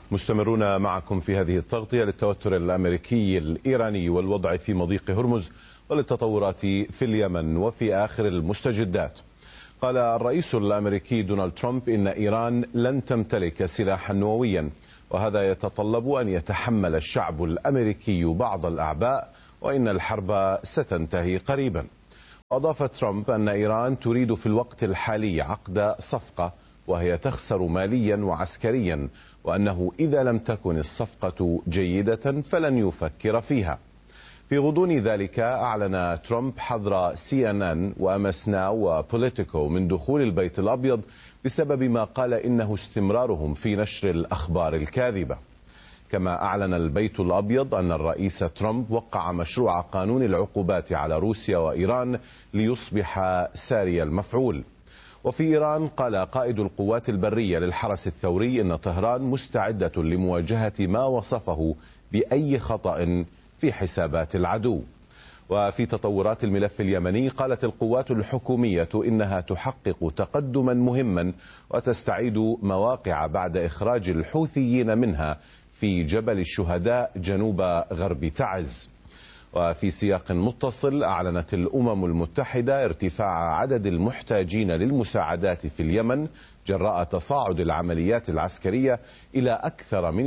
مستمرون معكم في هذه التغطية للتوتر الأمريكي الإيراني والوضع في مضيق هرمز وللتطورات في اليمن وفي آخر المستجدات. قال الرئيس الأمريكي دونالد ترامب إن إيران لن تمتلك سلاحا نوويا، وهذا يتطلب أن يتحمل الشعب الأمريكي بعض الأعباء وإن الحرب ستنتهي قريبا. أضاف ترامب أن إيران تريد في الوقت الحالي عقد صفقة وهي تخسر ماليا وعسكريا، وأنه إذا لم تكن الصفقة جيدة فلن يفكر فيها. في غضون ذلك أعلن ترامب حظر CNN وأمس ناو وبوليتيكو من دخول البيت الأبيض بسبب ما قال إنه استمرارهم في نشر الأخبار الكاذبة. كما أعلن البيت الأبيض أن الرئيس ترامب وقع مشروع قانون العقوبات على روسيا وإيران ليصبح ساري المفعول. وفي إيران قال قائد القوات البرية للحرس الثوري إن طهران مستعدة لمواجهة ما وصفه بأي خطأ في حسابات العدو. وفي تطورات الملف اليمني قالت القوات الحكومية إنها تحقق تقدما مهما وتستعيد مواقع بعد إخراج الحوثيين منها في جبل الشهداء جنوب غرب تعز. وفي سياق متصل أعلنت الأمم المتحدة ارتفاع عدد المحتاجين للمساعدات في اليمن جراء تصاعد العمليات العسكرية إلى أكثر من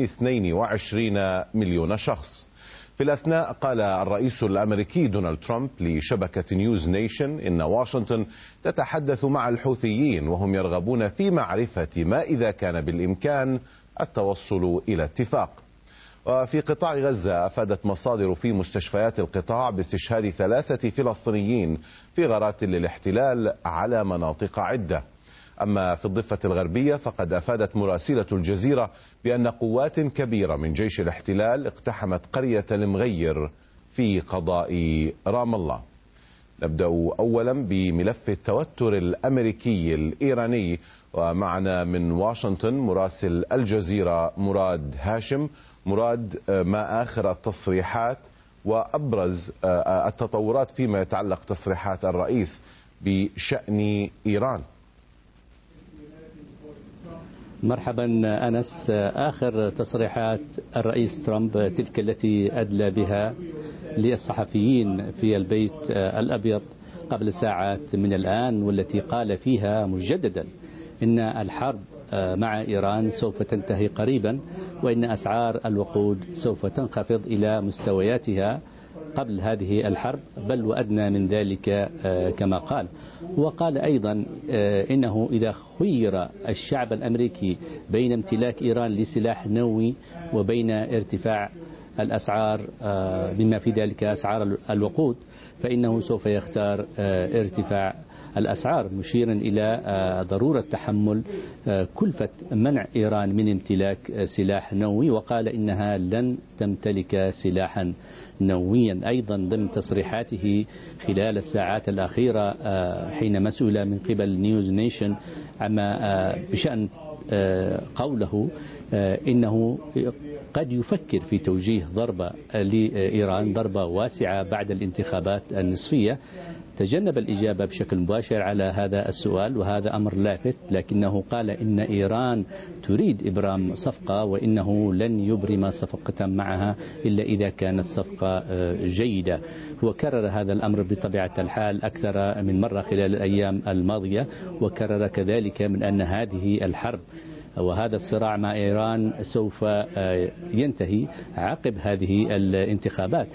22 مليون شخص. في الأثناء قال الرئيس الأمريكي دونالد ترامب لشبكة نيوز نيشن إن واشنطن تتحدث مع الحوثيين وهم يرغبون في معرفة ما إذا كان بالإمكان التوصل إلى اتفاق. وفي قطاع غزة أفادت مصادر في مستشفيات القطاع باستشهاد 3 فلسطينيين في غارات للاحتلال على مناطق عدة. أما في الضفة الغربية فقد أفادت مراسلة الجزيرة بأن قوات كبيرة من جيش الاحتلال اقتحمت قرية المغير في قضاء رام الله. نبدأ أولا بملف التوتر الأمريكي الإيراني، ومعنا من واشنطن مراسل الجزيرة مراد هاشم. مراد، ما آخر التصريحات وأبرز التطورات فيما يتعلق تصريحات الرئيس بشأن إيران؟ مرحبا أنس. آخر تصريحات الرئيس ترامب تلك التي أدلى بها للصحفيين في البيت الأبيض قبل ساعات من الآن، والتي قال فيها مجددا إن الحرب مع إيران سوف تنتهي قريبا، وإن أسعار الوقود سوف تنخفض إلى مستوياتها قبل هذه الحرب بل وأدنى من ذلك كما قال. وقال أيضا إنه إذا خير الشعب الأمريكي بين امتلاك إيران لسلاح نووي وبين ارتفاع الأسعار بما في ذلك أسعار الوقود فإنه سوف يختار ارتفاع الأسعار، مشيرا إلى ضرورة تحمل كلفة منع إيران من امتلاك سلاح نووي، وقال إنها لن تمتلك سلاحا نوويا. أيضا ضمن تصريحاته خلال الساعات الأخيرة حين مسؤول من قبل نيوز نيشن عما بشأن قوله إنه قد يفكر في توجيه ضربة لإيران، ضربة واسعة بعد الانتخابات النصفية، تجنب الإجابة بشكل مباشر على هذا السؤال، وهذا أمر لافت، لكنه قال إن إيران تريد إبرام صفقة وإنه لن يبرم صفقة معها إلا إذا كانت صفقة جيدة. وكرر هذا الأمر بطبيعة الحال أكثر من مرة خلال الأيام الماضية، وكرر كذلك من أن هذه الحرب وهذا الصراع مع إيران سوف ينتهي عقب هذه الانتخابات.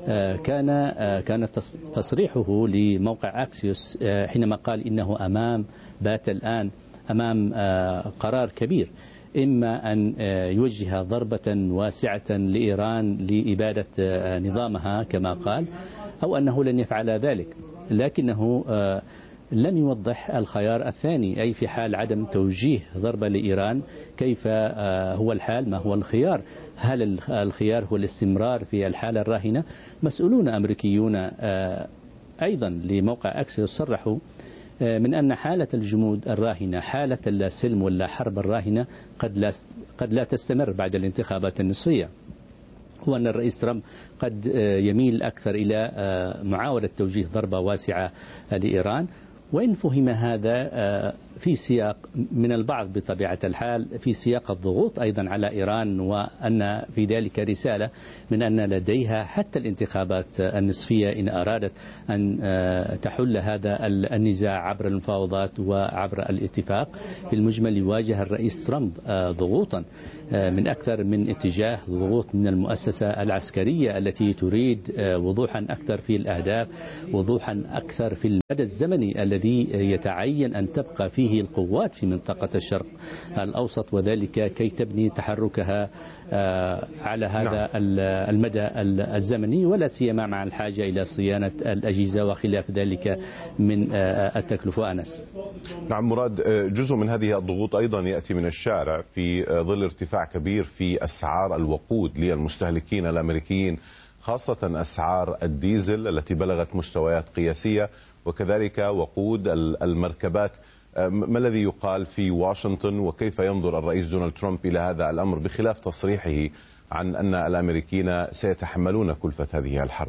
كان تصريحه لموقع أكسيوس حينما قال إنه بات الآن أمام قرار كبير، إما أن يوجه ضربة واسعة لإيران لإبادة نظامها كما قال، أو أنه لن يفعل ذلك، لكنه لم يوضح الخيار الثاني، أي في حال عدم توجيه ضربة لإيران كيف هو الحال، ما هو الخيار؟ هل الخيار هو الاستمرار في الحالة الراهنة؟ مسؤولون أمريكيون أيضا لموقع أكسيوس صرحوا من أن حالة الجمود الراهنة، حالة السلم ولا حرب الراهنة قد لا تستمر بعد الانتخابات النصفية، وأن الرئيس ترامب قد يميل أكثر إلى معاولة توجيه ضربة واسعة لإيران. وإن فهم هذا في سياق من البعض بطبيعة الحال في سياق الضغوط أيضا على إيران، وأن في ذلك رسالة من أن لديها حتى الانتخابات النصفية إن أرادت أن تحل هذا النزاع عبر المفاوضات وعبر الاتفاق. في المجمل يواجه الرئيس ترامب ضغوطا من أكثر من اتجاه، ضغوط من المؤسسة العسكرية التي تريد وضوحا أكثر في الأهداف، وضوحا أكثر في المدى الزمني الذي يتعين أن تبقى فيه القوات في منطقة الشرق الأوسط، وذلك كي تبني تحركها على هذا المدى الزمني، ولا سيما مع الحاجة إلى صيانة الأجهزة وخلاف ذلك من التكلفة. أنس. نعم مراد، جزء من هذه الضغوط أيضا يأتي من الشارع في ظل ارتفاع كبير في أسعار الوقود للمستهلكين الأمريكيين، خاصة أسعار الديزل التي بلغت مستويات قياسية، وكذلك وقود المركبات. ما الذي يقال في واشنطن، وكيف ينظر الرئيس دونالد ترامب إلى هذا الأمر بخلاف تصريحه عن أن الأمريكيين سيتحملون كلفة هذه الحرب؟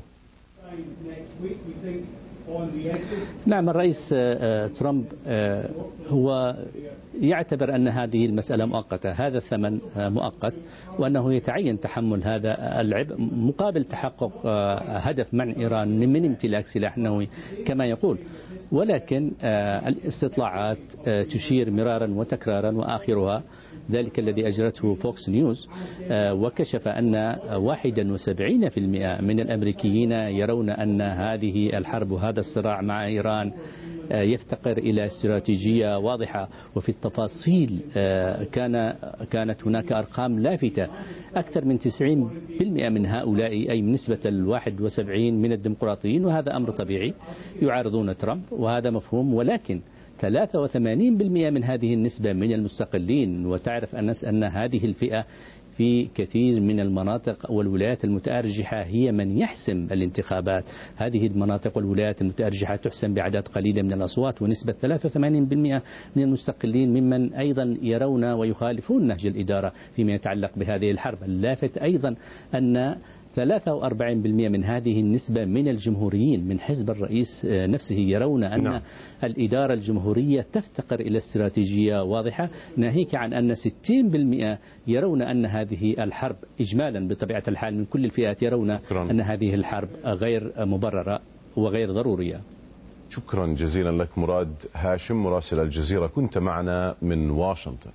نعم، الرئيس ترامب هو يعتبر أن هذه المسألة مؤقتة، هذا الثمن مؤقت، وأنه يتعين تحمل هذا العبء مقابل تحقق هدف منع إيران من امتلاك سلاح نووي كما يقول. ولكن الاستطلاعات تشير مرارا وتكرارا، وآخرها ذلك الذي أجرته فوكس نيوز، وكشف أن 71% من الأمريكيين يرون أن هذه الحرب وهذا الصراع مع إيران يفتقر إلى استراتيجية واضحة. وفي التفاصيل كانت هناك أرقام لافتة، أكثر من 90% من هؤلاء، أي من نسبة 71 من الديمقراطيين، وهذا أمر طبيعي، يعارضون ترامب وهذا مفهوم، ولكن 83% من هذه النسبة من المستقلين. وتعرف أن هذه الفئة في كثير من المناطق والولايات المتأرجحة هي من يحسم الانتخابات. هذه المناطق والولايات المتأرجحة تحسم بعدد قليل من الأصوات، ونسبة 83% من المستقلين ممن أيضا يرون ويخالفون نهج الإدارة فيما يتعلق بهذه الحرب. اللافت أيضا أن 43% من هذه النسبة من الجمهوريين من حزب الرئيس نفسه يرون أن الإدارة الجمهورية تفتقر إلى استراتيجية واضحة، ناهيك عن أن 60% يرون أن هذه الحرب إجمالا بطبيعة الحال من كل الفئات يرون أن هذه الحرب غير مبررة وغير ضرورية. شكرا جزيلا لك مراد هاشم مراسل الجزيرة، كنت معنا من واشنطن.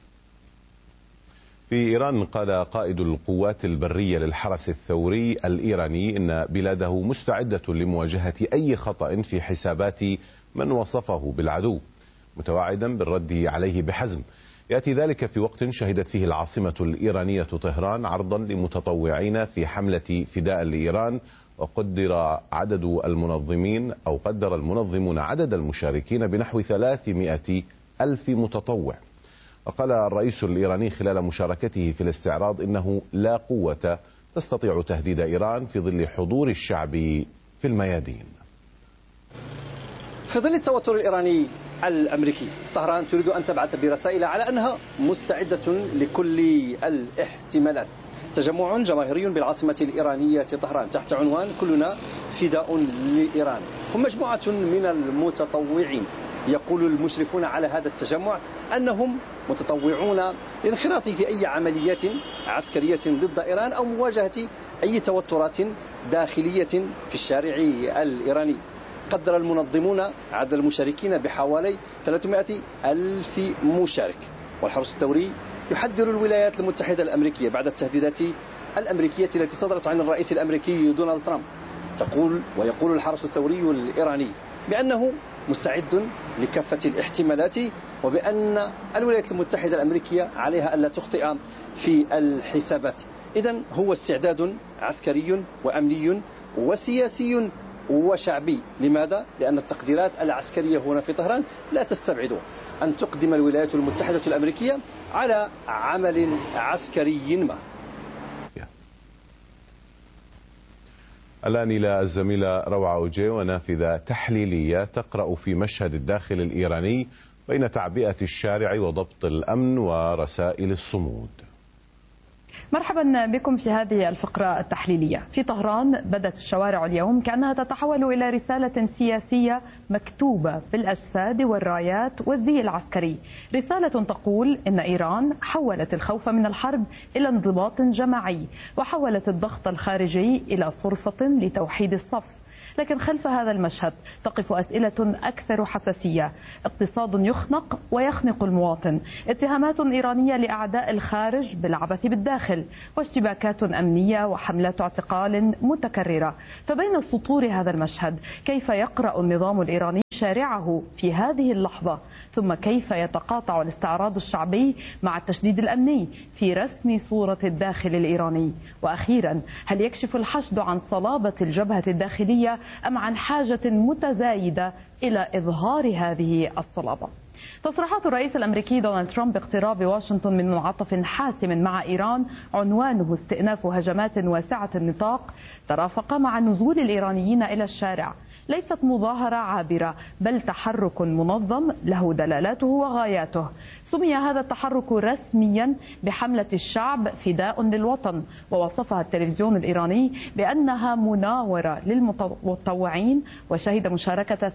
في إيران قال قائد القوات البرية للحرس الثوري الإيراني إن بلاده مستعدة لمواجهة أي خطأ في حسابات من وصفه بالعدو، متوعدا بالرد عليه بحزم. يأتي ذلك في وقت شهدت فيه العاصمة الإيرانية طهران عرضا لمتطوعين في حملة فداء لإيران، وقدر المنظمون عدد المشاركين بنحو 300 ألف متطوع. وقال الرئيس الإيراني خلال مشاركته في الاستعراض إنه لا قوة تستطيع تهديد إيران في ظل حضور الشعب في الميادين. في ظل التوتر الإيراني الأمريكي، طهران تريد أن تبعث برسائل على أنها مستعدة لكل الاحتمالات. تجمع جماهيري بالعاصمة الإيرانية طهران تحت عنوان كلنا فداء لإيران، هم مجموعة من المتطوعين. يقول المشرفون على هذا التجمع أنهم متطوعون للانخراط في أي عمليات عسكرية ضد إيران أو مواجهة أي توترات داخلية في الشارع الإيراني. قدر المنظمون عدد المشاركين بحوالي 300 ألف مشارك. والحرس الثوري يحذر الولايات المتحدة الأمريكية بعد التهديدات الأمريكية التي صدرت عن الرئيس الأمريكي دونالد ترامب. ويقول الحرس الثوري الإيراني بأنه مستعد لكافة الاحتمالات، وبأن الولايات المتحدة الأمريكية عليها ألا تخطئ في الحسابات. إذن هو استعداد عسكري وأمني وسياسي وشعبي. لماذا؟ لأن التقديرات العسكرية هنا في طهران لا تستبعد أن تقدم الولايات المتحدة الأمريكية على عمل عسكري ما. الآن إلى الزميلة روعة أوجي ونافذة تحليلية تقرأ في مشهد الداخل الإيراني بين تعبئة الشارع وضبط الأمن ورسائل الصمود. مرحبا بكم في هذه الفقرة التحليلية. في طهران بدت الشوارع اليوم كأنها تتحول إلى رسالة سياسية مكتوبة بالأجساد والرايات والزي العسكري، رسالة تقول إن إيران حولت الخوف من الحرب إلى انضباط جماعي، وحولت الضغط الخارجي إلى فرصة لتوحيد الصف. لكن خلف هذا المشهد تقف أسئلة أكثر حساسية، اقتصاد يخنق ويخنق المواطن، اتهامات إيرانية لأعداء الخارج بالعبث بالداخل، واشتباكات أمنية وحملات اعتقال متكررة. فبين سطور هذا المشهد كيف يقرأ النظام الإيراني شارعه في هذه اللحظة؟ ثم كيف يتقاطع الاستعراض الشعبي مع التشديد الأمني في رسم صورة الداخل الإيراني؟ وأخيرا، هل يكشف الحشد عن صلابة الجبهة الداخلية أم عن حاجة متزايدة إلى إظهار هذه الصلابة؟ تصريحات الرئيس الأمريكي دونالد ترامب باقتراب واشنطن من منعطف حاسم مع إيران عنوانه استئناف هجمات واسعة النطاق ترافق مع نزول الإيرانيين إلى الشارع. ليست مظاهرة عابرة، بل تحرك منظم له دلالاته وغاياته. سمي هذا التحرك رسميا بحملة الشعب فداء للوطن، ووصفها التلفزيون الإيراني بأنها مناورة للمتطوعين، وشهد مشاركة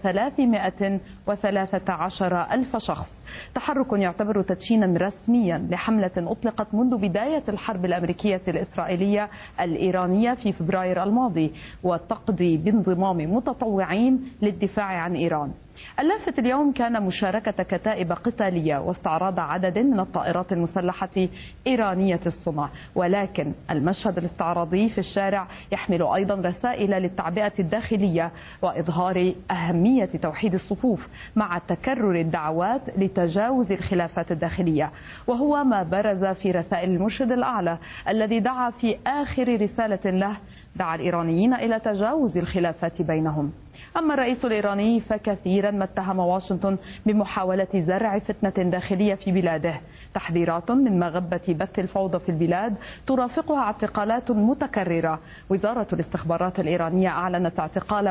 313 ألف شخص. تحرك يعتبر تدشينا رسميا لحملة أطلقت منذ بداية الحرب الأمريكية الإسرائيلية الإيرانية في فبراير الماضي، وتقضي بانضمام متطوعين للدفاع عن إيران. اللافت اليوم كان مشاركة كتائب قتالية واستعراض عدد من الطائرات المسلحة إيرانية الصنع، ولكن المشهد الاستعراضي في الشارع يحمل أيضا رسائل للتعبئة الداخلية وإظهار أهمية توحيد الصفوف مع تكرر الدعوات لتجاوز الخلافات الداخلية، وهو ما برز في رسائل المرشد الأعلى الذي دعا في آخر رسالة له، دعا الإيرانيين إلى تجاوز الخلافات بينهم. أما الرئيس الإيراني فكثيرا ما اتهم واشنطن بمحاولة زرع فتنة داخلية في بلاده. تحذيرات من مغبة بث الفوضى في البلاد ترافقها اعتقالات متكررة. وزارة الاستخبارات الإيرانية أعلنت اعتقال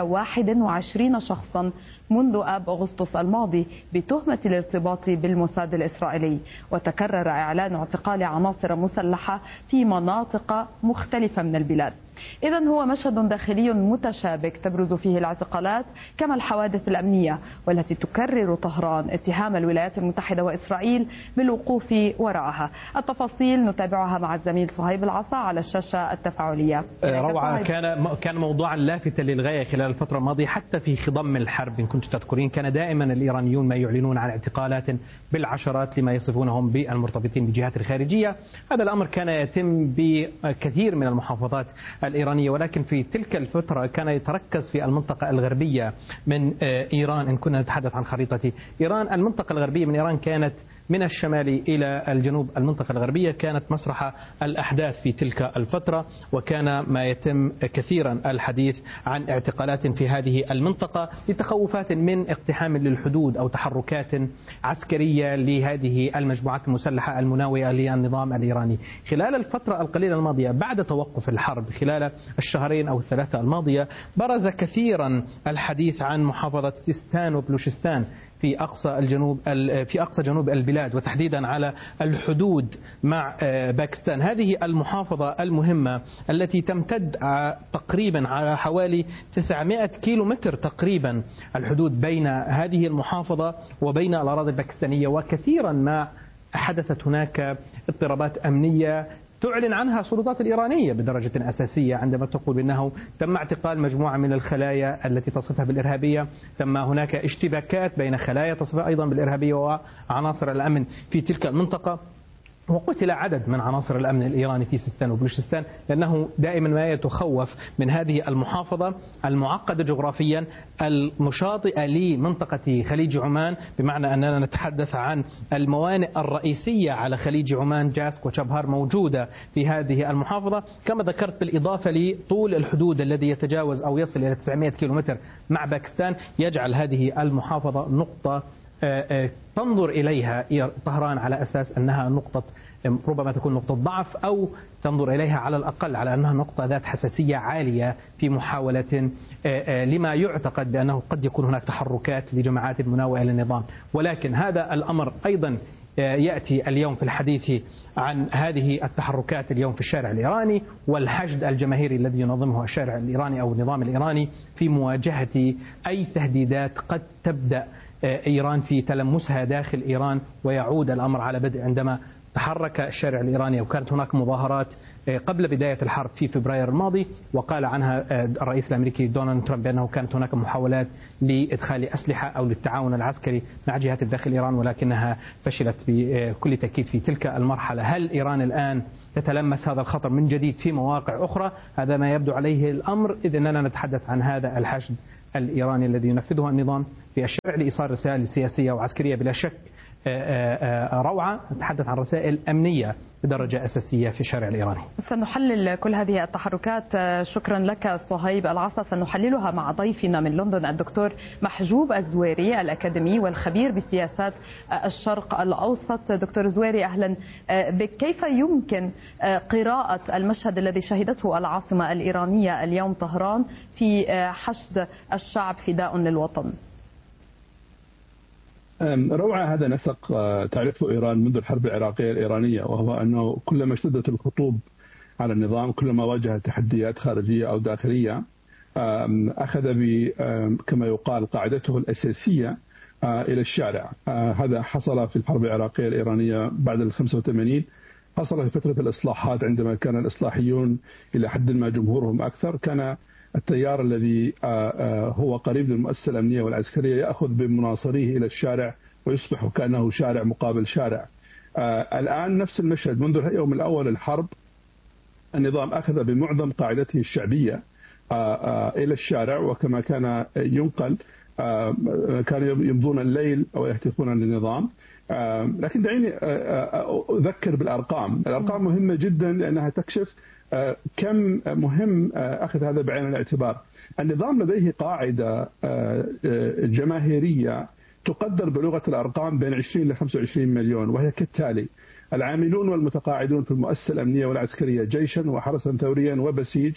21 شخصا منذ آب أغسطس الماضي بتهمة الارتباط بالموساد الإسرائيلي، وتكرر إعلان اعتقال عناصر مسلحة في مناطق مختلفة من البلاد. إذن هو مشهد داخلي متشابك تبرز فيه الاعتقالات كما الحوادث الأمنية، والتي تكرر طهران اتهام الولايات المتحدة وإسرائيل بالوقوف وراءها. التفاصيل نتابعها مع الزميل صهيب العصا على الشاشة التفاعلية. روعة، كان موضوعا لافتا للغاية خلال الفترة الماضية، حتى في خضم الحرب إن كنت تذكرين كان دائما الإيرانيون ما يعلنون عن اعتقالات بالعشرات لما يصفونهم بالمرتبطين بالجهات الخارجية. هذا الأمر كان يتم بكثير من المحافظات الإيرانية، ولكن في تلك الفترة كان يتركز في المنطقة الغربية من إيران. إن كنا نتحدث عن خريطة إيران، المنطقة الغربية من إيران كانت من الشمال إلى الجنوب. المنطقة الغربية كانت مسرح الأحداث في تلك الفترة، وكان ما يتم كثيرا الحديث عن اعتقالات في هذه المنطقة لتخوفات من اقتحام للحدود أو تحركات عسكرية لهذه المجموعات المسلحة المناوئة للنظام الإيراني. خلال الفترة القليلة الماضية بعد توقف الحرب خلال الشهرين أو الثلاثة الماضية برز كثيرا الحديث عن محافظة سيستان وبلوشستان في أقصى جنوب البلاد، وتحديدا على الحدود مع باكستان. هذه المحافظة المهمة التي تمتد تقريبا على حوالي 900 كيلومتر تقريبا الحدود بين هذه المحافظة وبين الأراضي الباكستانية، وكثيرا ما حدثت هناك اضطرابات أمنية تعلن عنها السلطات الإيرانية بدرجة أساسية عندما تقول بأنه تم اعتقال مجموعة من الخلايا التي تصفها بالإرهابية، تم هناك اشتباكات بين خلايا تصفها أيضا بالإرهابية وعناصر الأمن في تلك المنطقة، وقتل عدد من عناصر الأمن الإيراني في سيستان وبلوشستان، لأنه دائما ما يتخوف من هذه المحافظة المعقدة جغرافيا المشاطئة لمنطقة خليج عمان، بمعنى أننا نتحدث عن الموانئ الرئيسية على خليج عمان، جاسك وشبهار موجودة في هذه المحافظة. كما ذكرت بالإضافة لطول الحدود الذي يتجاوز أو يصل إلى 900 كيلومتر مع باكستان، يجعل هذه المحافظة نقطة تنظر إليها طهران على أساس أنها نقطة ربما تكون نقطة ضعف، أو تنظر إليها على الأقل على أنها نقطة ذات حساسية عالية في محاولة لما يعتقد بأنه قد يكون هناك تحركات لجماعات مناوئة للنظام. ولكن هذا الأمر أيضا يأتي اليوم في الحديث عن هذه التحركات اليوم في الشارع الإيراني والحشد الجماهيري الذي ينظمه الشارع الإيراني أو النظام الإيراني في مواجهة أي تهديدات قد تبدأ إيران في تلمسها داخل إيران. ويعود الأمر على بدء عندما تحرك الشارع الإيراني وكانت هناك مظاهرات قبل بداية الحرب في فبراير الماضي، وقال عنها الرئيس الأمريكي دونالد ترامب بأنه كانت هناك محاولات لإدخال أسلحة أو للتعاون العسكري مع جهات الداخل إيران، ولكنها فشلت بكل تأكيد في تلك المرحلة. هل إيران الآن تتلمس هذا الخطر من جديد في مواقع أخرى؟ هذا ما يبدو عليه الأمر، إذ أننا نتحدث عن هذا الحشد الإيراني الذي ينفذه النظام في الشارع لإيصال رسائل سياسية وعسكرية بلا شك روعة. نتحدث عن رسائل أمنية بدرجة أساسية في الشارع الإيراني. سنحلل كل هذه التحركات. شكرا لك صهيب العصا، سنحللها مع ضيفنا من لندن الدكتور محجوب الزويري الأكاديمي والخبير بسياسات الشرق الأوسط. دكتور زويري أهلا بك. كيف يمكن قراءة المشهد الذي شهدته العاصمة الإيرانية اليوم طهران في حشد الشعب فداء للوطن؟ روعة. هذا نسق تعرفه إيران منذ الحرب العراقية الإيرانية، وهو أنه كلما اشتدت الخطوب على النظام، كلما واجه تحديات خارجية أو داخلية، أخذ كما يقال قاعدته الأساسية إلى الشارع. هذا حصل في الحرب العراقية الإيرانية بعد 85، حصل في فترة الإصلاحات عندما كان الإصلاحيون إلى حد ما جمهورهم أكثر، كان التيار الذي هو قريب للمؤسسة الأمنية والعسكرية يأخذ بمناصريه إلى الشارع ويصبح كأنه شارع مقابل شارع. الآن نفس المشهد منذ اليوم الأول الحرب، النظام أخذ بمعظم قاعدته الشعبية إلى الشارع، وكما كان ينقل كانوا يمضون الليل أو يهتفون للنظام. لكن دعيني أذكر بالأرقام. الأرقام مهمة جدا لأنها تكشف كم مهم أخذ هذا بعين الاعتبار. النظام لديه قاعدة جماهيرية تقدر بلغة الأرقام بين 20 ل 25 مليون، وهي كالتالي: العاملون والمتقاعدون في المؤسسة الأمنية والعسكرية جيشا وحرسا ثوريا وبسيج،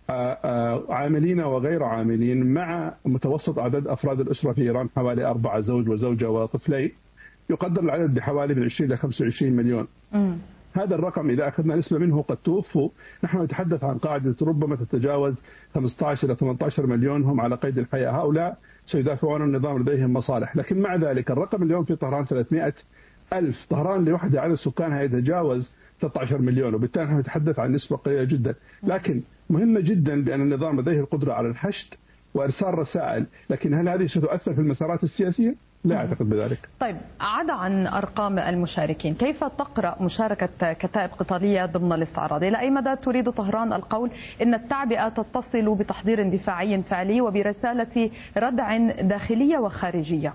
عاملين وغير عاملين، مع متوسط عدد أفراد الأسرة في إيران حوالي 4 زوج وزوجة وطفلين، يقدر العدد بحوالي من 20 ل 25 مليون. هذا الرقم إذا أخذنا نسبة منه قد توفوا، نحن نتحدث عن قاعدة ربما تتجاوز 15 إلى 18 مليون هم على قيد الحياة. هؤلاء سيدافعون عن النظام، لديهم مصالح. لكن مع ذلك الرقم اليوم في طهران 300 ألف. طهران لوحدها عدد سكانها يتجاوز 16 مليون، وبالتالي نحن نتحدث عن نسبة قليلة جدا. لكن مهمة جدا بأن النظام لديه القدرة على الحشد وإرسال رسائل، لكن هل هذه ستؤثر في المسارات السياسية؟ لا أعتقد بذلك. طيب، عدا عن أرقام المشاركين، كيف تقرأ مشاركة كتائب قتالية ضمن الاستعراض؟ إلى أي مدى تريد طهران القول إن التعبئة تتصل بتحضير دفاعي فعلي وبرسالة ردع داخلية وخارجية؟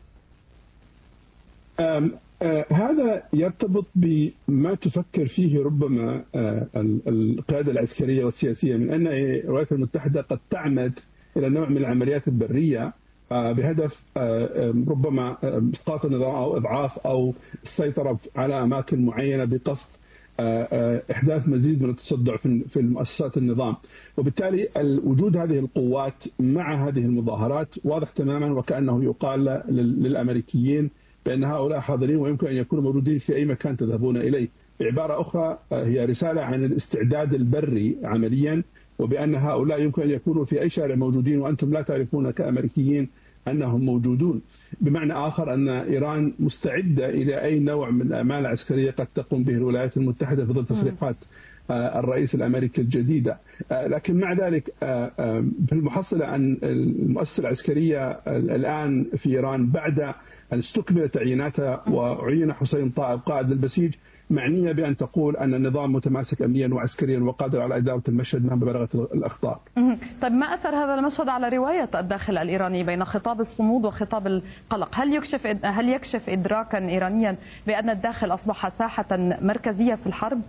هذا يرتبط بما تفكر فيه ربما القيادة العسكرية والسياسية، من أن الولايات المتحدة قد تعمد إلى نوع من العمليات البرية بهدف ربما اسقاط النظام او اضعاف او السيطره على اماكن معينه بقصد احداث مزيد من التصدع في المؤسسات النظام. وبالتالي وجود هذه القوات مع هذه المظاهرات واضح تماما، وكانه يقال للامريكيين بان هؤلاء حاضرين ويمكن ان يكونوا موجودين في اي مكان تذهبون اليه. بعباره اخرى هي رساله عن الاستعداد البري عمليا، وبأن هؤلاء يمكن أن يكونوا في أي شارع موجودين وأنتم لا تعرفون كأمريكيين أنهم موجودون. بمعنى آخر أن إيران مستعدة إلى أي نوع من الأعمال العسكرية قد تقوم به الولايات المتحدة في ظل تصريحات الرئيس الأمريكي الجديدة. لكن مع ذلك في المحصلة أن المؤسسة العسكرية الآن في إيران بعد أن استكملت تعييناتها وعين حسين طائب قائد البسيج معنية بأن تقول أن النظام متماسك أمنيا وعسكريا وقادر على إدارة المشهد مهما بلغت الأخطار. طيب، ما أثر هذا المشهد على رواية الداخل الإيراني بين خطاب الصمود وخطاب القلق؟ هل يكشف إدراكا إيرانيا بأن الداخل أصبح ساحة مركزية في الحرب؟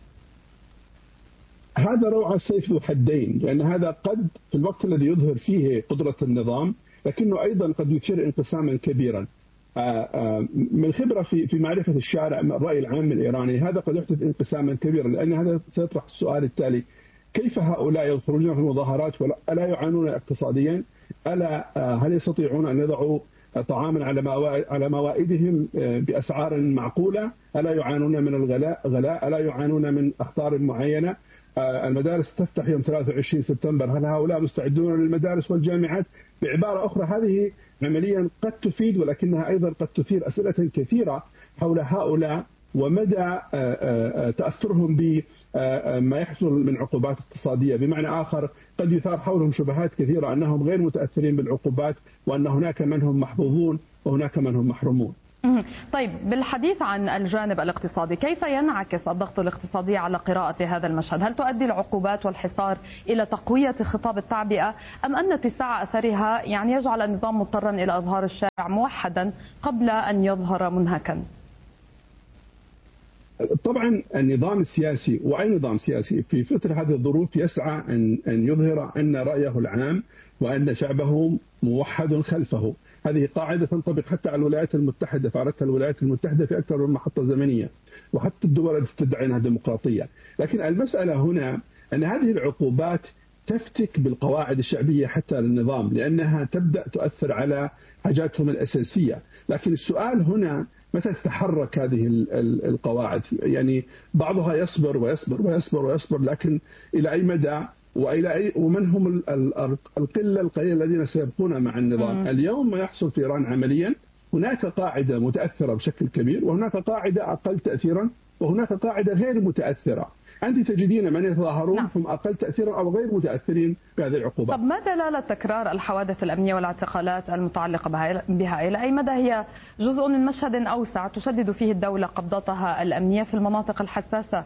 هذا روعة سيف ذو حدين، لأن هذا قد في الوقت الذي يظهر فيه قدرة النظام، لكنه أيضا قد يثير انقساما كبيرا. من خبرة في معرفة الشارع الرأي العام الإيراني، هذا قد يحدث انقساما كبيرا، لأن هذا سيطرح السؤال التالي: كيف هؤلاء يخرجون في المظاهرات ولا يعانون اقتصاديا؟ هل يستطيعون أن يضعوا طعاما على موائدهم بأسعار معقولة؟ ألا يعانون من الغلاء؟ ألا يعانون من أخطار معينة؟ المدارس تفتح يوم 23 سبتمبر، هل هؤلاء مستعدون للمدارس والجامعات؟ بعبارة أخرى هذه عمليا قد تفيد، ولكنها أيضا قد تثير أسئلة كثيرة حول هؤلاء ومدى تأثرهم بما يحصل من عقوبات اقتصادية. بمعنى آخر قد يثار حولهم شبهات كثيرة أنهم غير متأثرين بالعقوبات، وأن هناك من هم محظوظون وهناك من هم محرومون. طيب، بالحديث عن الجانب الاقتصادي، كيف ينعكس الضغط الاقتصادي على قراءة هذا المشهد؟ هل تؤدي العقوبات والحصار إلى تقوية خطاب التعبئة، أم أن اتساع أثرها يعني يجعل النظام مضطرا إلى إظهار الشارع موحدا قبل أن يظهر منهكا؟ طبعا النظام السياسي وأي نظام سياسي في مثل هذه الظروف يسعى أن يظهر أن رأيه العام وأن شعبه موحد خلفه. هذه قاعدة تنطبق حتى على الولايات المتحدة، فعلتها الولايات المتحدة في أكثر من محطة زمنية، وحتى الدول التي تدعي أنها ديمقراطية. لكن المسألة هنا أن هذه العقوبات تفتك بالقواعد الشعبية حتى للنظام، لأنها تبدأ تؤثر على حاجاتهم الأساسية. لكن السؤال هنا متى تتحرك هذه القواعد؟ يعني بعضها يصبر ويصبر ويصبر ويصبر، لكن إلى أي مدى ومن هم القلة القليلة الذين سيبقون مع النظام؟ اليوم ما يحصل في إيران عمليا هناك قاعدة متأثرة بشكل كبير، وهناك قاعدة أقل تأثيرا، وهناك قاعدة غير متأثرة. أنت تجدين من يتظاهرون هم أقل تأثيرا أو غير متأثرين بهذه العقوبات. طب ما دلالة تكرار الحوادث الأمنية والاعتقالات المتعلقة بها؟ إلى أي مدى هي جزء من مشهد أوسع تشدد فيه الدولة قبضتها الأمنية في المناطق الحساسة؟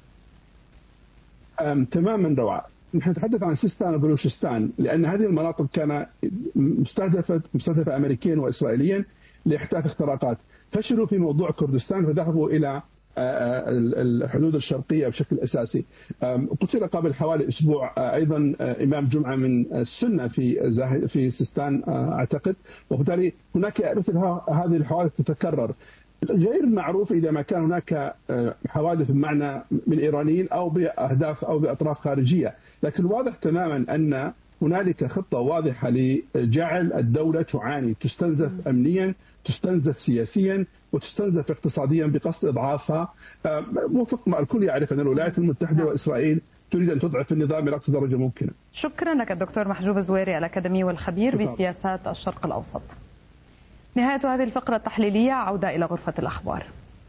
تماما روعة. نحن نتحدث عن سيستان وبلوشستان، لأن هذه المناطق كان مستهدفة أمريكيا وإسرائيليا لاحداث اختراقات. فشلوا في موضوع كردستان فذهبوا إلى الحدود الشرقية بشكل أساسي. قتل قبل حوالي أسبوع أيضا إمام جمعة من السنة في سيستان أعتقد، وبالتالي هناك مثل هذه الحوادث تتكرر. غير معروف إذا ما كان هناك حوادث بمعنى من إيرانيين أو بأهداف أو بأطراف خارجية، لكن واضح تماما أن هنالك خطة واضحة لجعل الدولة تعاني، تستنزف أمنيا، تستنزف سياسيا، وتستنزف اقتصاديا بقصد إضعافها. موفق ما الكل يعرف أن الولايات المتحدة وإسرائيل تريد أن تضعف النظام إلى أقصى درجة ممكنة. شكرا لك الدكتور محجوب الزويري، الأكاديمي والخبير بسياسات الشرق الأوسط. نهاية هذه الفقرة التحليلية، عودة إلى غرفة الأخبار.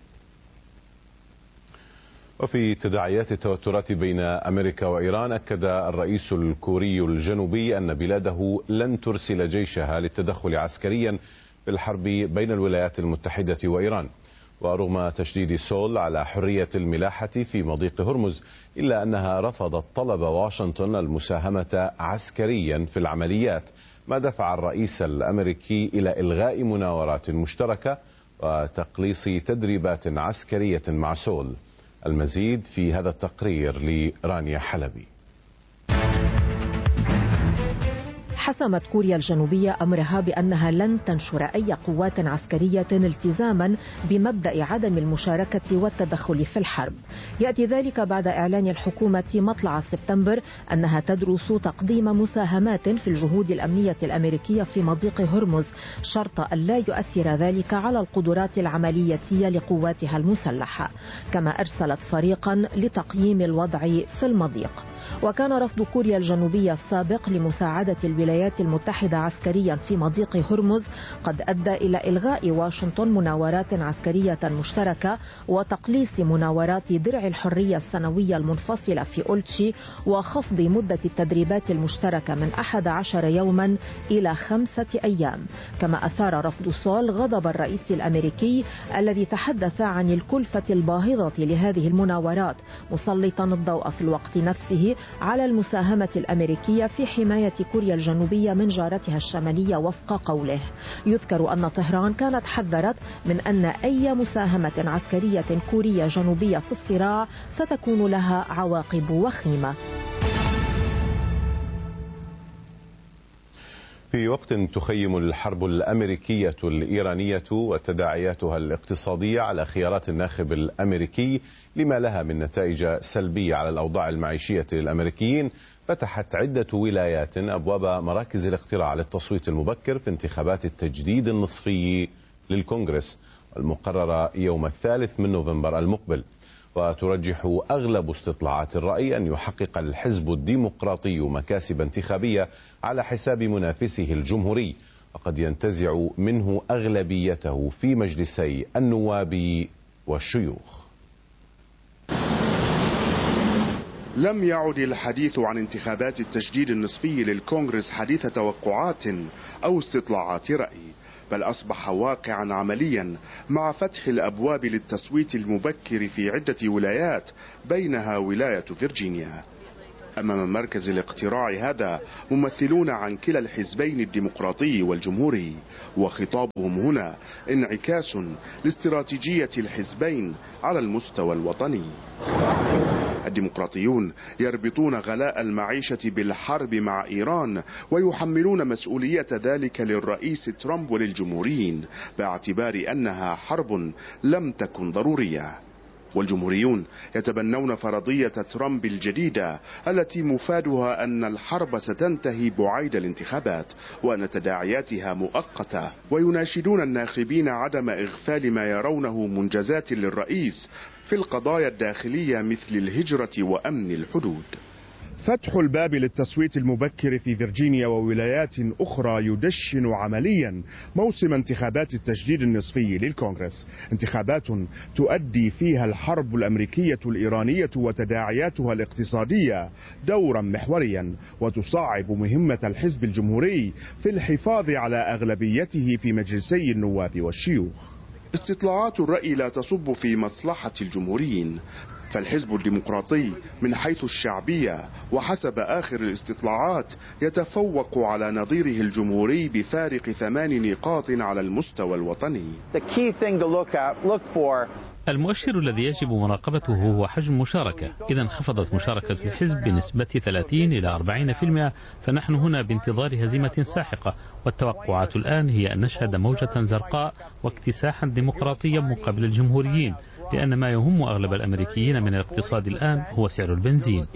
وفي تداعيات التوترات بين أمريكا وإيران، أكد الرئيس الكوري الجنوبي أن بلاده لن ترسل جيشها للتدخل عسكريا في الحرب بين الولايات المتحدة وإيران. ورغم تشديد سول على حرية الملاحة في مضيق هرمز، إلا أنها رفضت طلب واشنطن المساهمة عسكريا في العمليات، ما دفع الرئيس الأمريكي إلى إلغاء مناورات مشتركة وتقليص تدريبات عسكرية مع سول. المزيد في هذا التقرير لرانيا حلبي. حسمت كوريا الجنوبية أمرها بأنها لن تنشر أي قوات عسكرية التزاما بمبدأ عدم المشاركة والتدخل في الحرب. يأتي ذلك بعد إعلان الحكومة مطلع سبتمبر أنها تدرس تقديم مساهمات في الجهود الأمنية الأمريكية في مضيق هرمز، شرط أن لا يؤثر ذلك على القدرات العملية لقواتها المسلحة. كما أرسلت فريقا لتقييم الوضع في المضيق. وكان رفض كوريا الجنوبية السابق لمساعدة الولايات المتحدة عسكريا في مضيق هرمز قد أدى إلى إلغاء واشنطن مناورات عسكرية مشتركة وتقليص مناورات درع الحرية السنوية المنفصلة في أولتشي، وخفض مدة التدريبات المشتركة من 11 يوما إلى 5 أيام. كما أثار رفض سول غضب الرئيس الأمريكي الذي تحدث عن الكلفة الباهظة لهذه المناورات، مسلطا الضوء في الوقت نفسه على المساهمة الأمريكية في حماية كوريا الجنوبية من جارتها الشمالية. وفق قوله، يذكر أن طهران كانت حذرت من أن أي مساهمة عسكرية كورية جنوبية في الصراع ستكون لها عواقب وخيمة. في وقت تخيم الحرب الأمريكية الإيرانية وتداعياتها الاقتصادية على خيارات الناخب الأمريكي لما لها من نتائج سلبية على الأوضاع المعيشية للأمريكيين، فتحت عدة ولايات أبواب مراكز الاقتراع للتصويت المبكر في انتخابات التجديد النصفي للكونغرس المقررة يوم 3 نوفمبر المقبل. وترجح أغلب استطلاعات الرأي أن يحقق الحزب الديمقراطي مكاسب انتخابية على حساب منافسه الجمهوري، وقد ينتزع منه أغلبيته في مجلسي النواب والشيوخ. لم يعد الحديث عن انتخابات التجديد النصفي للكونغرس حديث توقعات أو استطلاعات رأي، بل أصبح واقعا عمليا مع فتح الأبواب للتصويت المبكر في عدة ولايات بينها ولاية فيرجينيا. أمام مركز الاقتراع هذا ممثلون عن كلا الحزبين الديمقراطي والجمهوري، وخطابهم هنا انعكاس لاستراتيجية الحزبين على المستوى الوطني. الديمقراطيون يربطون غلاء المعيشة بالحرب مع إيران، ويحملون مسؤولية ذلك للرئيس ترامب وللجمهوريين باعتبار أنها حرب لم تكن ضرورية. والجمهوريون يتبنون فرضية ترامب الجديدة التي مفادها أن الحرب ستنتهي بعيد الانتخابات وأن تداعياتها مؤقتة، ويناشدون الناخبين عدم إغفال ما يرونه منجزات للرئيس في القضايا الداخلية مثل الهجرة وأمن الحدود. فتح الباب للتصويت المبكر في فيرجينيا وولايات أخرى يدشن عمليا موسم انتخابات التجديد النصفي للكونغرس، انتخابات تؤدي فيها الحرب الأمريكية الإيرانية وتداعياتها الاقتصادية دورا محوريا، وتصعب مهمة الحزب الجمهوري في الحفاظ على أغلبيته في مجلسي النواب والشيوخ. استطلاعات الرأي لا تصب في مصلحة الجمهوريين، فالحزب الديمقراطي من حيث الشعبية وحسب آخر الاستطلاعات يتفوق على نظيره الجمهوري بفارق 8 نقاط على المستوى الوطني. المؤشر الذي يجب مراقبته هو حجم المشاركة. إذا انخفضت مشاركة الحزب بنسبة 30 إلى 40%، فنحن هنا بانتظار هزيمة ساحقة، والتوقعات الآن هي أن نشهد موجة زرقاء واكتساحا ديمقراطيا مقابل الجمهوريين، لأن ما يهم أغلب الأمريكيين من الاقتصاد الآن هو سعر البنزين.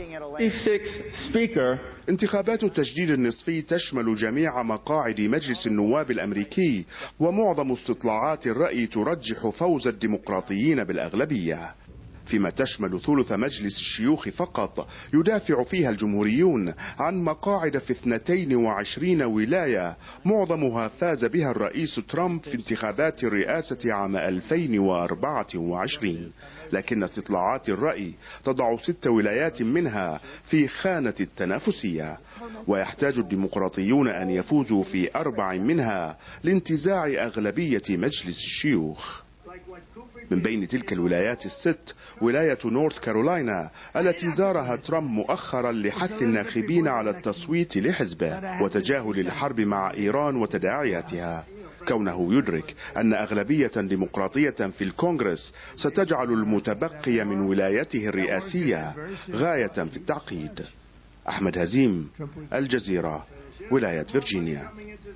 انتخابات التجديد النصفي تشمل جميع مقاعد مجلس النواب الأمريكي، ومعظم استطلاعات الرأي ترجح فوز الديمقراطيين بالأغلبية، فيما تشمل ثلث مجلس الشيوخ فقط يدافع فيها الجمهوريون عن مقاعد في 22 ولاية معظمها فاز بها الرئيس ترامب في انتخابات الرئاسة عام 2024. لكن استطلاعات الرأي تضع 6 ولايات منها في خانة التنافسية، ويحتاج الديمقراطيون أن يفوزوا في 4 منها لانتزاع أغلبية مجلس الشيوخ. من بين تلك الولايات ال6 ولاية نورث كارولاينا التي زارها ترامب مؤخرا لحث الناخبين على التصويت لحزبه وتجاهل الحرب مع إيران وتداعياتها، كونه يدرك أن أغلبية ديمقراطية في الكونغرس ستجعل المتبقي من ولايته الرئاسية غاية في التعقيد. أحمد هزيم، الجزيرة، ولاية فيرجينيا.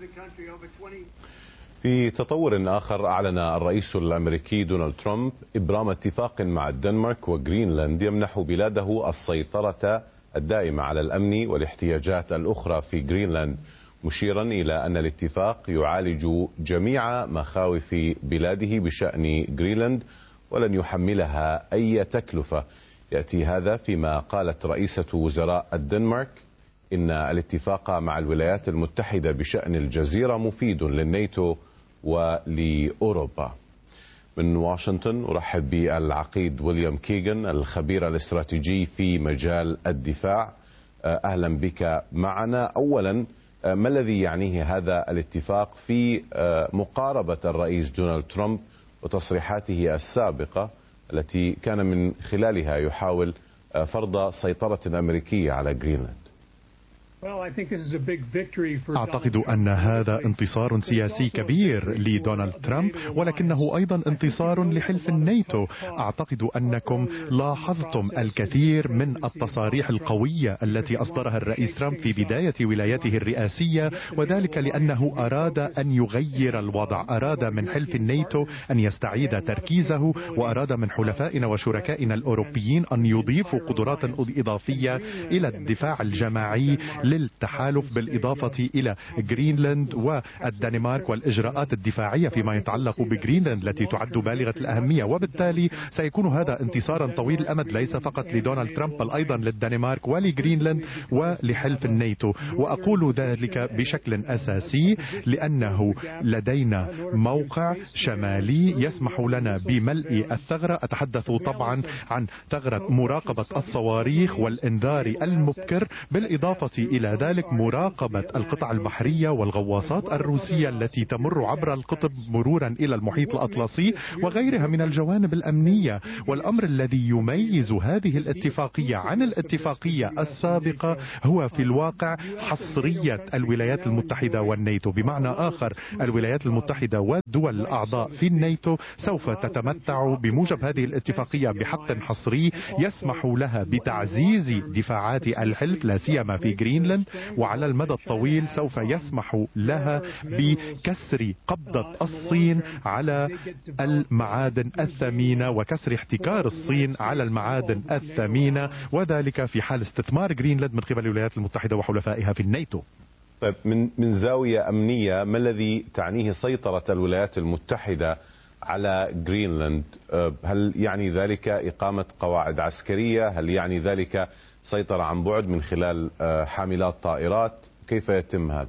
في تطور آخر، أعلن الرئيس الأمريكي دونالد ترامب إبرام اتفاق مع الدنمارك وغرينلاند يمنح بلاده السيطرة الدائمة على الأمن والاحتياجات الأخرى في غرينلاند، مشيرا إلى أن الاتفاق يعالج جميع مخاوف بلاده بشأن غرينلاند ولن يحملها أي تكلفة. يأتي هذا فيما قالت رئيسة وزراء الدنمارك إن الاتفاق مع الولايات المتحدة بشأن الجزيرة مفيد للناتو ولأوروبا. من واشنطن أرحب بالعقيد ويليام كيغان الخبير الاستراتيجي في مجال الدفاع. أهلا بك معنا. أولا، ما الذي يعنيه هذا الاتفاق في مقاربة الرئيس دونالد ترامب وتصريحاته السابقة التي كان من خلالها يحاول فرض سيطرة أمريكية على غرينلاند؟ أعتقد أن هذا انتصار سياسي كبير لدونالد ترامب، ولكنه أيضا انتصار لحلف الناتو. أعتقد أنكم لاحظتم الكثير من التصاريح القوية التي أصدرها الرئيس ترامب في بداية ولايته الرئاسية، وذلك لأنه أراد أن يغير الوضع، أراد من حلف الناتو أن يستعيد تركيزه، وأراد من حلفائنا وشركائنا الأوروبيين أن يضيفوا قدرات إضافية إلى الدفاع الجماعي للتحالف، بالإضافة إلى جرينلاند والدنمارك والإجراءات الدفاعية فيما يتعلق بجرينلاند التي تعد بالغة الأهمية. وبالتالي سيكون هذا انتصارا طويل الأمد ليس فقط لدونالد ترامب بل أيضا للدنمارك ولجرينلاند ولحلف الناتو. وأقول ذلك بشكل أساسي لأنه لدينا موقع شمالي يسمح لنا بملء الثغرة. أتحدث طبعا عن ثغرة مراقبة الصواريخ والإنذار المبكر، بالإضافة إلى ذلك مراقبة القطع البحرية والغواصات الروسية التي تمر عبر القطب مرورا إلى المحيط الأطلسي وغيرها من الجوانب الأمنية. والأمر الذي يميز هذه الاتفاقية عن الاتفاقية السابقة هو في الواقع حصرية الولايات المتحدة والناتو. بمعنى آخر، الولايات المتحدة والدول الأعضاء في الناتو سوف تتمتع بموجب هذه الاتفاقية بحق حصري يسمح لها بتعزيز دفاعات الحلف لا سيما في جرينلاند، وعلى المدى الطويل سوف يسمح لها بكسر قبضة الصين على المعادن الثمينة وكسر احتكار الصين على المعادن الثمينة، وذلك في حال استثمار جرينلاند من قبل الولايات المتحدة وحلفائها في الناتو. طيب، من زاوية أمنية، ما الذي تعنيه سيطرة الولايات المتحدة على جرينلاند؟ هل يعني ذلك إقامة قواعد عسكرية؟ هل يعني ذلك سيطرة عن بعد من خلال حاملات طائرات؟ كيف يتم هذا؟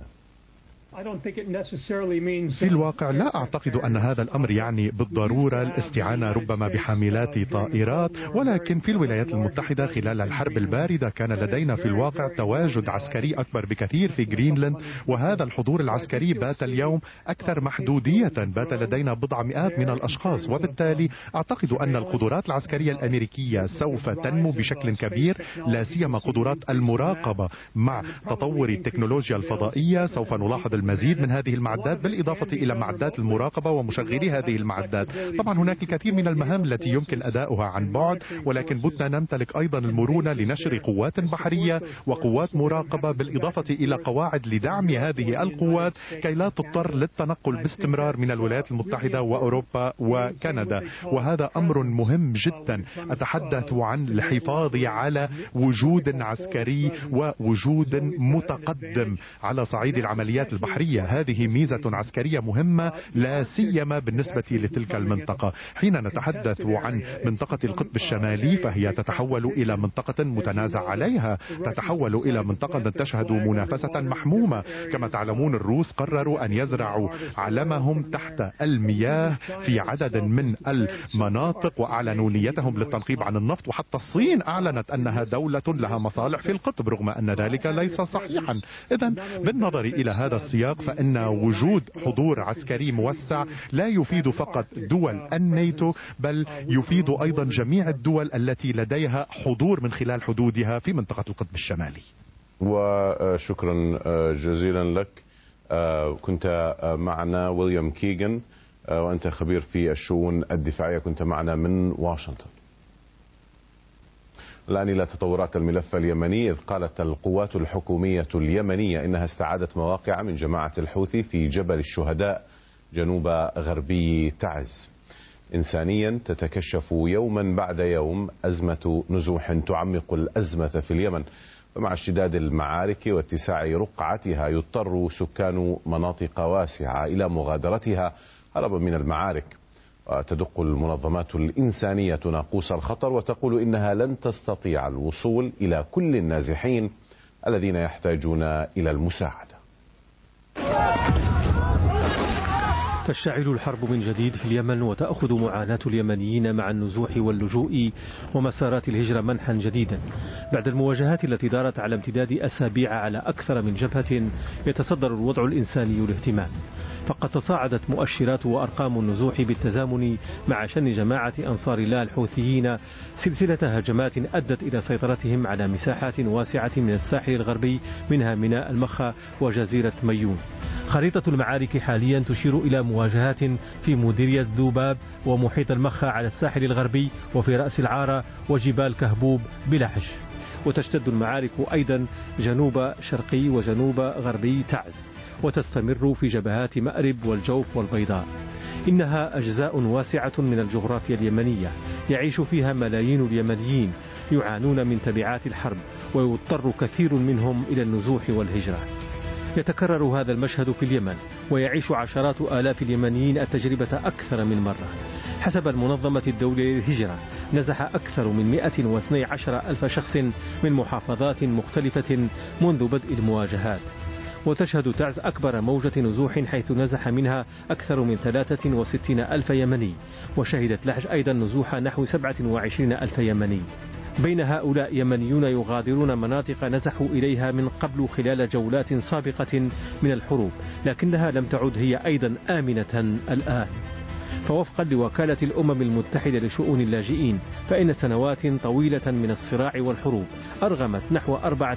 في الواقع لا أعتقد أن هذا الأمر يعني بالضرورة الاستعانة ربما بحاملات طائرات، ولكن في الولايات المتحدة خلال الحرب الباردة كان لدينا في الواقع تواجد عسكري أكبر بكثير في جرينلاند، وهذا الحضور العسكري بات اليوم أكثر محدودية، بات لدينا بضع مئات من الأشخاص. وبالتالي أعتقد أن القدرات العسكرية الأمريكية سوف تنمو بشكل كبير، لا سيما قدرات المراقبة. مع تطور التكنولوجيا الفضائية سوف نلاحظ المزيد من هذه المعدات، بالإضافة إلى معدات المراقبة ومشغلي هذه المعدات. طبعا هناك الكثير من المهام التي يمكن أداؤها عن بعد، ولكن بدنا نمتلك أيضا المرونة لنشر قوات بحرية وقوات مراقبة، بالإضافة إلى قواعد لدعم هذه القوات كي لا تضطر للتنقل باستمرار من الولايات المتحدة وأوروبا وكندا. وهذا أمر مهم جدا. أتحدث عن الحفاظ على وجود عسكري ووجود متقدم على صعيد العمليات البحرية. هذه ميزة عسكرية مهمة لا سيما بالنسبة لتلك المنطقة. حين نتحدث عن منطقة القطب الشمالي فهي تتحول إلى منطقة متنازع عليها، تتحول إلى منطقة تشهد منافسة محمومة. كما تعلمون الروس قرروا أن يزرعوا علمهم تحت المياه في عدد من المناطق وأعلنوا نيتهم للتنقيب عن النفط، وحتى الصين أعلنت أنها دولة لها مصالح في القطب رغم أن ذلك ليس صحيحا. إذن بالنظر إلى هذا السياق فإن وجود حضور عسكري موسع لا يفيد فقط دول الناتو بل يفيد أيضا جميع الدول التي لديها حضور من خلال حدودها في منطقة القطب الشمالي. وشكرا جزيلا لك. كنت معنا ويليام كيغان، وأنت خبير في الشؤون الدفاعية، كنت معنا من واشنطن. الآن إلى تطورات الملف اليمني، إذ قالت القوات الحكومية اليمنية إنها استعادت مواقع من جماعة الحوثي في جبل الشهداء جنوب غربي تعز. إنسانيا تتكشف يوما بعد يوم أزمة نزوح تعمق الأزمة في اليمن، ومع اشتداد المعارك واتساع رقعتها يضطر سكان مناطق واسعة إلى مغادرتها هربا من المعارك. وتدق المنظمات الإنسانية ناقوس الخطر وتقول إنها لن تستطيع الوصول إلى كل النازحين الذين يحتاجون إلى المساعدة. تشتعل الحرب من جديد في اليمن، وتأخذ معاناة اليمنيين مع النزوح واللجوء ومسارات الهجرة منحا جديدا بعد المواجهات التي دارت على امتداد أسابيع على أكثر من جبهة يتصدر الوضع الإنساني الاهتمام. فقد تصاعدت مؤشرات وأرقام النزوح بالتزامن مع شن جماعة أنصار الله الحوثيين سلسلة هجمات أدت إلى سيطرتهم على مساحات واسعة من الساحل الغربي، منها ميناء المخا وجزيرة ميون. خريطة المعارك حاليا تشير إلى مواجهات في مديرية ذوباب ومحيط المخا على الساحل الغربي وفي رأس العارة وجبال كهبوب بلحج. وتشتد المعارك أيضا جنوب شرقي وجنوب غربي تعز، وتستمر في جبهات مأرب والجوف والبيضاء. إنها أجزاء واسعة من الجغرافيا اليمنية يعيش فيها ملايين اليمنيين يعانون من تبعات الحرب، ويضطر كثير منهم إلى النزوح والهجرة. يتكرر هذا المشهد في اليمن، ويعيش عشرات آلاف اليمنيين التجربة أكثر من مرة. حسب المنظمة الدولية للهجرة، نزح أكثر من 112 ألف شخص من محافظات مختلفة منذ بدء المواجهات. وتشهد تعز أكبر موجة نزوح، حيث نزح منها أكثر من 63 ألف يمني، وشهدت لحج أيضا نزوح نحو 27 ألف يمني. بين هؤلاء يمنيون يغادرون مناطق نزحوا إليها من قبل خلال جولات سابقة من الحروب، لكنها لم تعد هي أيضا آمنة الآن. فوفقا لوكالة الأمم المتحدة لشؤون اللاجئين، فإن سنوات طويلة من الصراع والحروب أرغمت نحو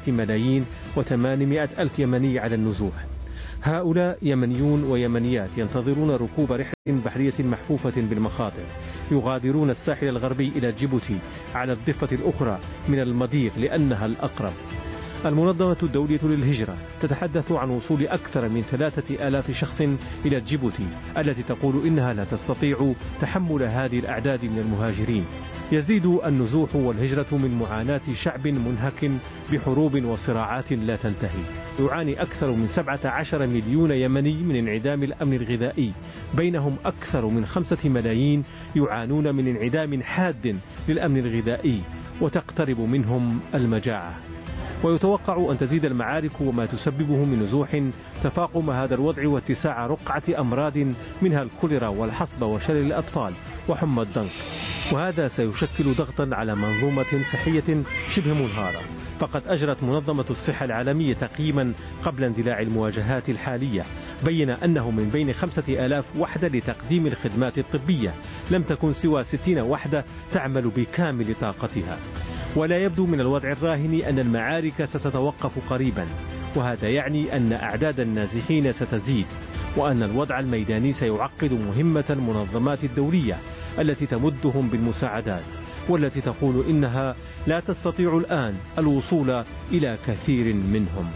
4,800,000 يمني على النزوح. هؤلاء يمنيون ويمنيات ينتظرون ركوب رحلة بحرية محفوفة بالمخاطر، يغادرون الساحل الغربي إلى جيبوتي على الضفة الأخرى من المضيق لأنها الأقرب. المنظمة الدولية للهجرة تتحدث عن وصول أكثر من 3,000 شخص إلى جيبوتي، التي تقول إنها لا تستطيع تحمل هذه الأعداد من المهاجرين. يزيد النزوح والهجرة من معاناة شعب منهك بحروب وصراعات لا تنتهي. يعاني أكثر من 17 مليون يمني من انعدام الأمن الغذائي، بينهم أكثر من 5 ملايين يعانون من انعدام حاد للأمن الغذائي، وتقترب منهم المجاعة. ويتوقع أن تزيد المعارك وما تسببه من نزوح تفاقم هذا الوضع واتساع رقعة أمراض منها الكوليرا والحصبة وشلل الأطفال وحمى الضنك، وهذا سيشكل ضغطا على منظومة صحية شبه منهارة. فقد أجرت منظمة الصحة العالمية تقييما قبل اندلاع المواجهات الحالية، بين أنه من بين 5,000 وحدة لتقديم الخدمات الطبية لم تكن سوى 60 وحدة تعمل بكامل طاقتها. ولا يبدو من الوضع الراهن أن المعارك ستتوقف قريبا، وهذا يعني أن أعداد النازحين ستزيد، وأن الوضع الميداني سيعقد مهمة المنظمات الدولية التي تمدهم بالمساعدات، والتي تقول إنها لا تستطيع الآن الوصول إلى كثير منهم.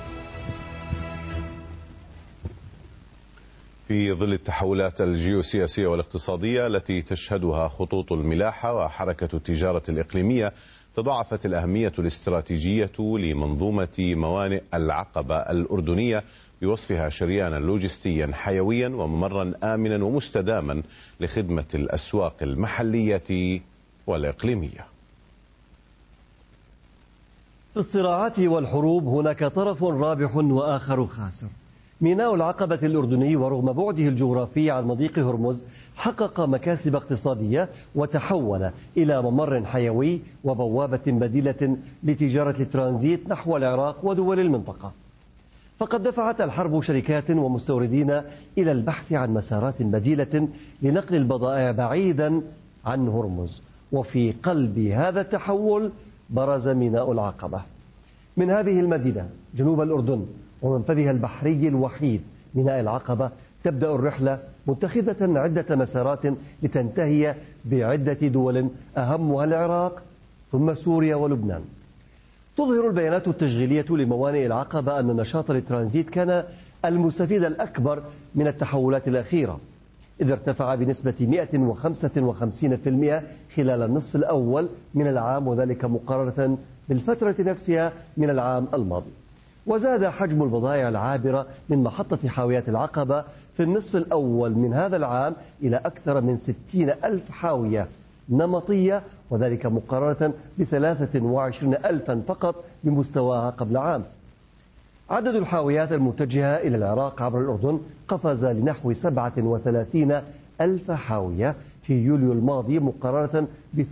في ظل التحولات الجيوسياسية والاقتصادية التي تشهدها خطوط الملاحة وحركة التجارة الإقليمية، تضاعفت الأهمية الاستراتيجية لمنظومة موانئ العقبة الأردنية بوصفها شريانا لوجستيا حيويا وممرا آمنا ومستداما لخدمة الأسواق المحلية والإقليمية. في الصراعات والحروب هناك طرف رابح وآخر خاسر. ميناء العقبة الأردني ورغم بعده الجغرافي عن مضيق هرمز حقق مكاسب اقتصادية وتحول إلى ممر حيوي وبوابة بديلة لتجارة الترانزيت نحو العراق ودول المنطقة. فقد دفعت الحرب شركات ومستوردين إلى البحث عن مسارات بديلة لنقل البضائع بعيدا عن هرمز، وفي قلب هذا التحول برز ميناء العقبة. من هذه المدينة جنوب الأردن ومنفذها البحري الوحيد ميناء العقبة تبدأ الرحلة متخذة عدة مسارات لتنتهي بعدة دول أهمها العراق ثم سوريا ولبنان. تظهر البيانات التشغيلية لموانئ العقبة أن نشاط الترانزيت كان المستفيد الأكبر من التحولات الأخيرة، إذ ارتفع بنسبة 155% خلال النصف الأول من العام، وذلك مقارنة بالفترة نفسها من العام الماضي. وزاد حجم البضائع العابرة من محطة حاويات العقبة في النصف الأول من هذا العام إلى أكثر من 60,000 حاوية نمطية، وذلك مقارنة ب23,000 فقط بمستواها قبل عام. عدد الحاويات المتجهة إلى العراق عبر الأردن قفز لنحو 37 ألف حاوية في يوليو الماضي مقارنة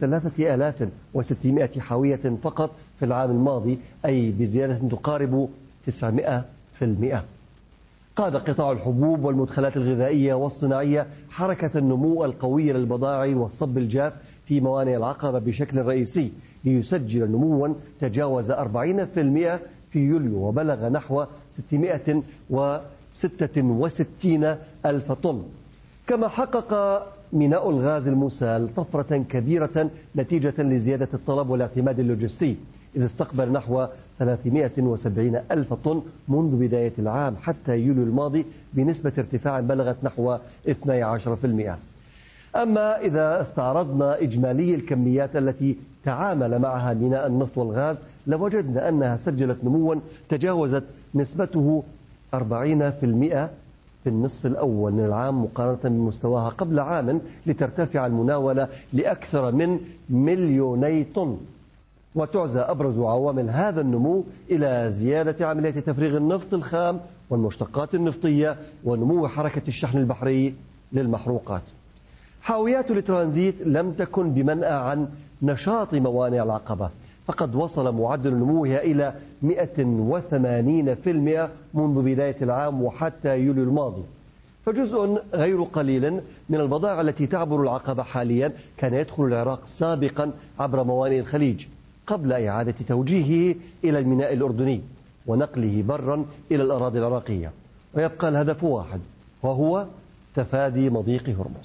ب3600 حاوية فقط في العام الماضي، أي بزيادة تقارب 900%. قاد قطاع الحبوب والمدخلات الغذائية والصناعية حركة النمو القوية للبضائع والصب الجاف في موانئ العقبة بشكل رئيسي، ليسجل نموا تجاوز 40% في يوليو وبلغ نحو 666 ألف طن. كما حقق ميناء الغاز المسال طفرة كبيرة نتيجة لزيادة الطلب والاعتماد اللوجستي، إذ استقبل نحو 370 ألف طن منذ بداية العام حتى يوليو الماضي بنسبة ارتفاع بلغت نحو 12%. أما إذا استعرضنا إجمالي الكميات التي تعامل معها ميناء النفط والغاز لوجدنا أنها سجلت نموا تجاوزت نسبته 40% في النصف الأول من العام مقارنة بمستواها قبل عام، لترتفع المناولة لأكثر من 2,000,000 طن. وتعزى أبرز عوامل هذا النمو إلى زيادة عمليات تفريغ النفط الخام والمشتقات النفطية ونمو حركة الشحن البحري للمحروقات. حاويات الترانزيت لم تكن بمنأى عن نشاط موانئ العقبة، فقد وصل معدل نموها إلى 180% منذ بداية العام وحتى يوليو الماضي. فجزء غير قليل من البضائع التي تعبر العقبة حاليا كان يدخل العراق سابقا عبر موانئ الخليج قبل إعادة توجيهه إلى الميناء الأردني ونقله برا إلى الأراضي العراقية، ويبقى الهدف واحد وهو تفادي مضيق هرمز.